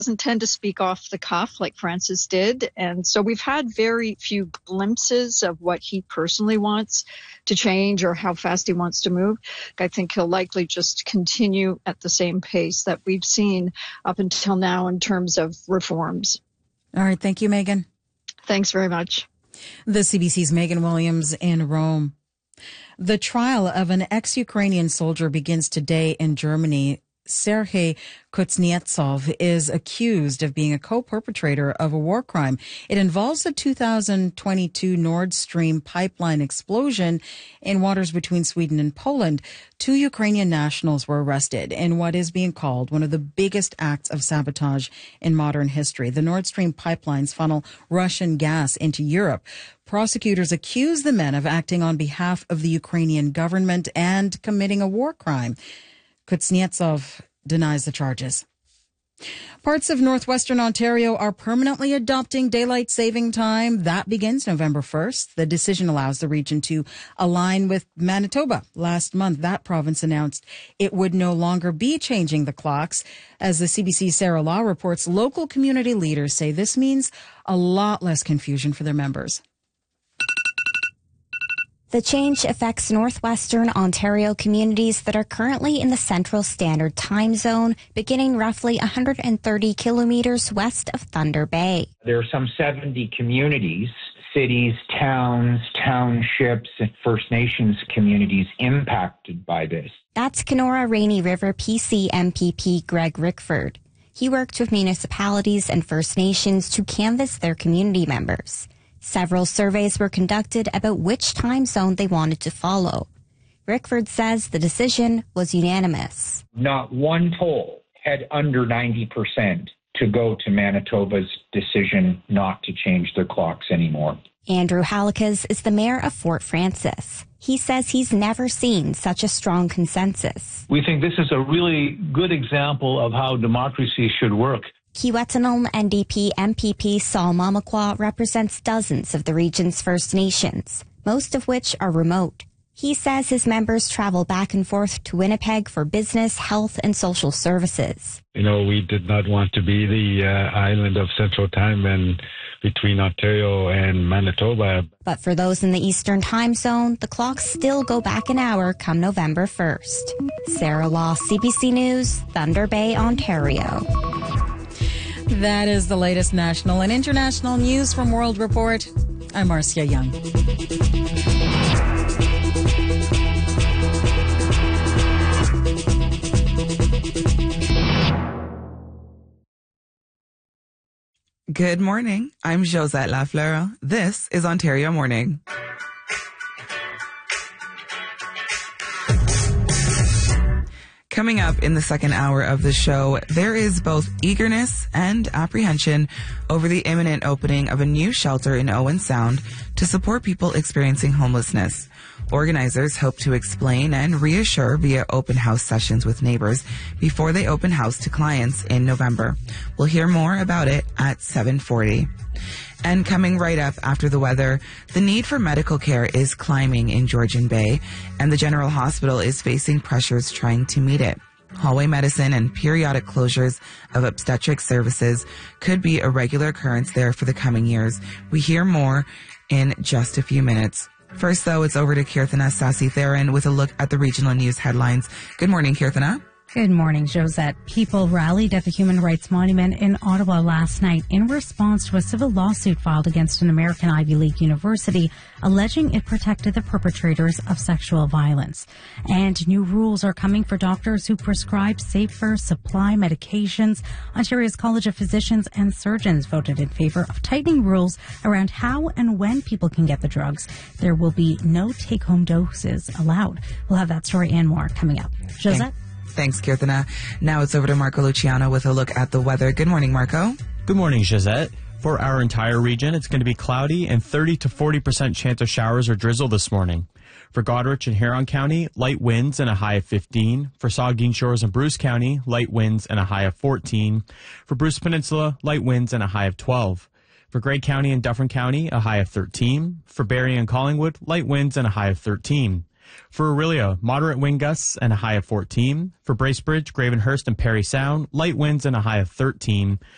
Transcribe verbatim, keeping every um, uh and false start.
doesn't tend to speak off the cuff like Francis did. And so we've had very few glimpses of what he personally wants to change or how fast he wants to move. I think he'll likely just continue at the same pace that we've seen up until now in terms of reforms. All right. Thank you, Megan. Thanks very much. The C B C's Megan Williams in Rome. The trial of an ex-Ukrainian soldier begins today in Germany. Sergei Kuznetsov is accused of being a co-perpetrator of a war crime. It involves the two thousand twenty-two Nord Stream pipeline explosion in waters between Sweden and Poland. Two Ukrainian nationals were arrested in what is being called one of the biggest acts of sabotage in modern history. The Nord Stream pipelines funnel Russian gas into Europe. Prosecutors accuse the men of acting on behalf of the Ukrainian government and committing a war crime. Kuznetsov denies the charges. Parts of northwestern Ontario are permanently adopting daylight saving time. That begins November first. The decision allows the region to align with Manitoba. Last month, that province announced it would no longer be changing the clocks. As the C B C's Sarah Law reports, local community leaders say this means a lot less confusion for their members. The change affects northwestern Ontario communities that are currently in the Central Standard Time Zone, beginning roughly one hundred thirty kilometers west of Thunder Bay. There are some seventy communities, cities, towns, townships, and First Nations communities impacted by this. That's Kenora Rainy River P C M P P Greg Rickford. He worked with municipalities and First Nations to canvass their community members. Several surveys were conducted about which time zone they wanted to follow. Rickford says the decision was unanimous. Not one poll had under ninety percent to go to Manitoba's decision not to change their clocks anymore. Andrew Halikas is the mayor of Fort Frances. He says he's never seen such a strong consensus. We think this is a really good example of how democracy should work. Kiiwetinoong N D P M P P Saul Mamakwa represents dozens of the region's First Nations, most of which are remote. He says his members travel back and forth to Winnipeg for business, health, and social services. You know, we did not want to be the uh, island of Central Time and between Ontario and Manitoba. But for those in the Eastern Time Zone, the clocks still go back an hour come November first. Sarah Law, C B C News, Thunder Bay, Ontario. That is the latest national and international news from World Report. I'm Marcia Young. Good morning. I'm Josette Lafleur. This is Ontario Morning. Coming up in the second hour of the show, there is both eagerness and apprehension over the imminent opening of a new shelter in Owen Sound to support people experiencing homelessness. Organizers hope to explain and reassure via open house sessions with neighbors before they open house to clients in November. We'll hear more about it at seven forty. And coming right up after the weather, the need for medical care is climbing in Georgian Bay, and the General Hospital is facing pressures trying to meet it. Hallway medicine and periodic closures of obstetric services could be a regular occurrence there for the coming years. We hear more in just a few minutes. First, though, it's over to Kirthana Sasi-Theron with a look at the regional news headlines. Good morning, Kirthana. Good morning, Josette. People rallied at the Human Rights Monument in Ottawa last night in response to a civil lawsuit filed against an American Ivy League university alleging it protected the perpetrators of sexual violence. And new rules are coming for doctors who prescribe safer supply medications. Ontario's College of Physicians and Surgeons voted in favor of tightening rules around how and when people can get the drugs. There will be no take-home doses allowed. We'll have that story and more coming up. Josette? Thanks, Kirthana. Now it's over to Marco Luciano with a look at the weather. Good morning, Marco. Good morning, Josette. For our entire region, it's going to be cloudy and thirty to forty percent chance of showers or drizzle this morning. For Goderich and Huron County, light winds and a high of fifteen. For Saugeen Shores and Bruce County, light winds and a high of fourteen. For Bruce Peninsula, light winds and a high of twelve. For Grey County and Dufferin County, a high of thirteen. For Barrie and Collingwood, light winds and a high of thirteen. For Orillia, moderate wind gusts and a high of fourteen. For Bracebridge, Gravenhurst, and Parry Sound, light winds and a high of thirteen.